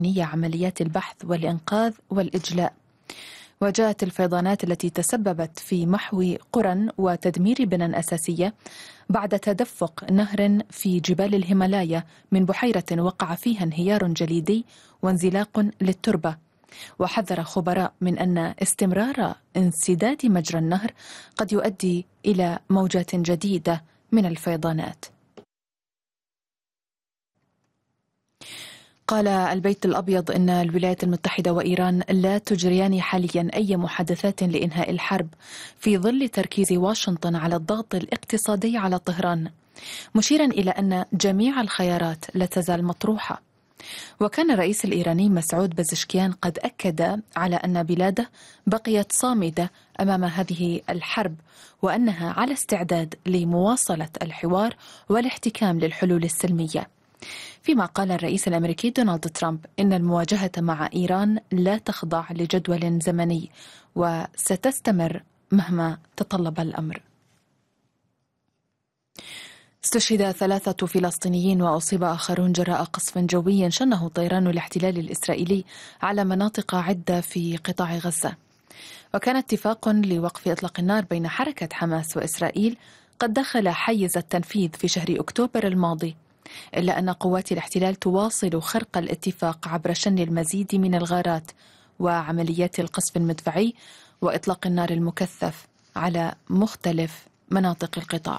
عمليات البحث والإنقاذ والإجلاء. وجاءت الفيضانات التي تسببت في محو قرى وتدمير بنى أساسية بعد تدفق نهر في جبال الهيمالايا من بحيرة وقع فيها انهيار جليدي وانزلاق للتربة. وحذر خبراء من أن استمرار انسداد مجرى النهر قد يؤدي إلى موجات جديدة من الفيضانات. قال البيت الأبيض إن الولايات المتحدة وإيران لا تجريان حاليا أي محادثات لإنهاء الحرب في ظل تركيز واشنطن على الضغط الاقتصادي على طهران، مشيرا إلى أن جميع الخيارات لا تزال مطروحة. وكان الرئيس الإيراني مسعود بزشكيان قد أكد على أن بلاده بقيت صامدة أمام هذه الحرب، وأنها على استعداد لمواصلة الحوار والاحتكام للحلول السلمية. فيما قال الرئيس الأمريكي دونالد ترامب إن المواجهة مع إيران لا تخضع لجدول زمني وستستمر مهما تطلب الأمر. استشهد 3 فلسطينيين وأصيب آخرون جراء قصف جوي شنه طيران الاحتلال الإسرائيلي على مناطق عدة في قطاع غزة. وكان اتفاق لوقف إطلاق النار بين حركة حماس وإسرائيل قد دخل حيز التنفيذ في شهر أكتوبر الماضي، إلا أن قوات الاحتلال تواصل خرق الاتفاق عبر شن المزيد من الغارات وعمليات القصف المدفعي وإطلاق النار المكثف على مختلف مناطق القطاع.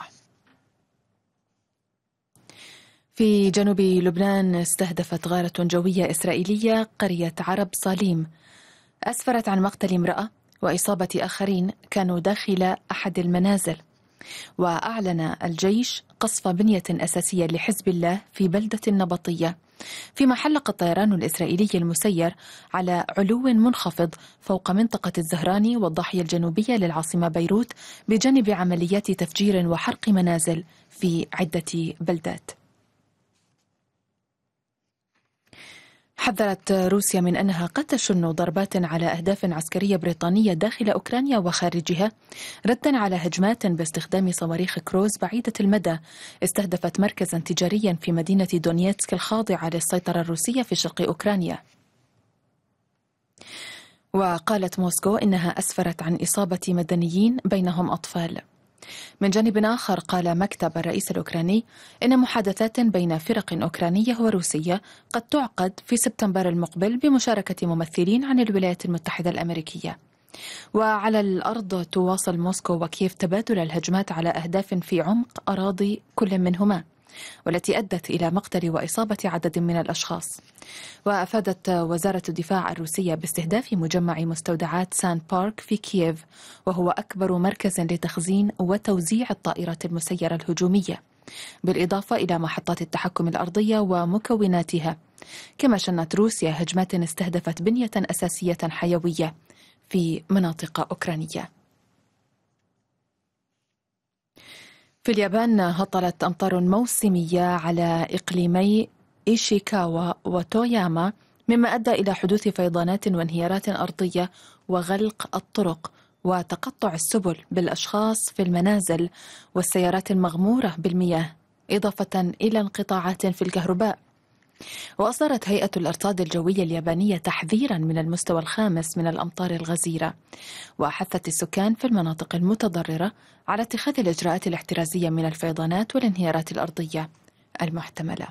في جنوب لبنان استهدفت غارة جوية إسرائيلية قرية عرب صاليم، أسفرت عن مقتل امرأة وإصابة آخرين كانوا داخل أحد المنازل. وأعلن الجيش قصف بنية أساسية لحزب الله في بلدة النبطية، فيما حلق الطيران الإسرائيلي المسير على علو منخفض فوق منطقة الزهراني والضاحية الجنوبية للعاصمة بيروت، بجانب عمليات تفجير وحرق منازل في عدة بلدات. حذرت روسيا من أنها قد تشن ضربات على أهداف عسكرية بريطانية داخل أوكرانيا وخارجها، ردا على هجمات باستخدام صواريخ كروز بعيدة المدى استهدفت مركزا تجاريا في مدينة دونيتسك الخاضعة للسيطرة الروسية في شرق أوكرانيا. وقالت موسكو إنها أسفرت عن إصابة مدنيين بينهم أطفال. من جانب آخر قال مكتب الرئيس الأوكراني إن محادثات بين فرق أوكرانية وروسية قد تعقد في سبتمبر المقبل بمشاركة ممثلين عن الولايات المتحدة الأمريكية. وعلى الأرض تواصل موسكو وكييف تبادل الهجمات على أهداف في عمق أراضي كل منهما، والتي أدت إلى مقتل وإصابة عدد من الأشخاص. وأفادت وزارة الدفاع الروسية باستهداف مجمع مستودعات سان بارك في كييف، وهو أكبر مركز لتخزين وتوزيع الطائرات المسيرة الهجومية، بالإضافة إلى محطات التحكم الأرضية ومكوناتها. كما شنت روسيا هجمات استهدفت بنية أساسية حيوية في مناطق أوكرانية. في اليابان هطلت أمطار موسمية على إقليمي إيشيكاوا وتوياما، مما أدى إلى حدوث فيضانات وانهيارات أرضية وغلق الطرق وتقطع السبل بالأشخاص في المنازل والسيارات المغمورة بالمياه، إضافة إلى انقطاعات في الكهرباء. وأصدرت هيئة الأرصاد الجوية اليابانية تحذيرا من المستوى الخامس من الأمطار الغزيرة، وحثت السكان في المناطق المتضررة على اتخاذ الإجراءات الاحترازية من الفيضانات والانهيارات الأرضية المحتملة.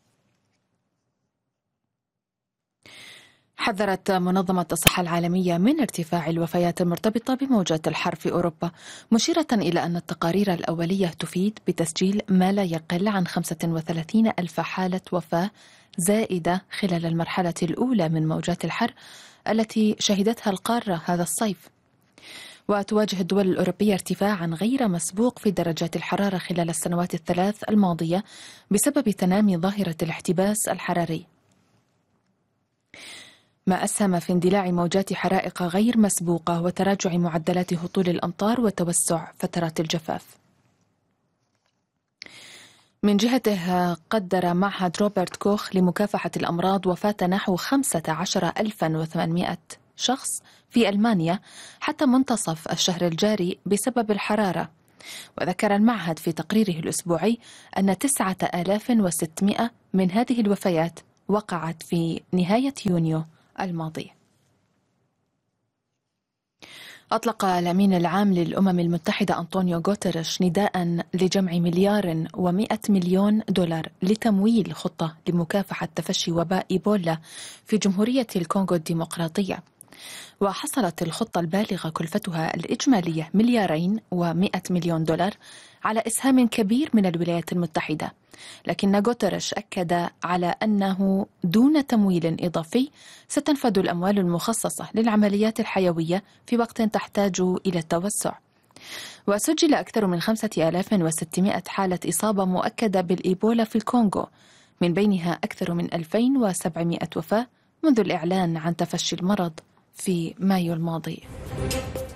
حذرت منظمة الصحة العالمية من ارتفاع الوفيات المرتبطة بموجات الحر في أوروبا، مشيرة إلى أن التقارير الأولية تفيد بتسجيل ما لا يقل عن 35 ألف حالة وفاة زائدة خلال المرحلة الأولى من موجات الحر التي شهدتها القارة هذا الصيف. وتواجه الدول الأوروبية ارتفاعا غير مسبوق في درجات الحرارة خلال السنوات الثلاث الماضية بسبب تنامي ظاهرة الاحتباس الحراري، ما أسهم في اندلاع موجات حرائق غير مسبوقة وتراجع معدلات هطول الأمطار وتوسع فترات الجفاف. من جهته قدر معهد روبرت كوخ لمكافحة الأمراض وفاة نحو 15,800 شخص في ألمانيا حتى منتصف الشهر الجاري بسبب الحرارة. وذكر المعهد في تقريره الأسبوعي أن 9,600 من هذه الوفيات وقعت في نهاية يونيو الماضي. أطلق الأمين العام للأمم المتحدة أنطونيو غوتيريش نداء لجمع $1,100,000,000 لتمويل خطة لمكافحة تفشي وباء إيبولا في جمهورية الكونغو الديمقراطية. وحصلت الخطة البالغة كلفتها الإجمالية $200,100,000,000 على إسهام كبير من الولايات المتحدة، لكن غوتيريش أكد على أنه دون تمويل إضافي ستنفذ الأموال المخصصة للعمليات الحيوية في وقت تحتاج إلى التوسع. وسجل أكثر من 5600 حالة إصابة مؤكدة بالإيبولا في الكونغو، من بينها أكثر من 2700 وفاة منذ الإعلان عن تفشي المرض في مايو الماضي.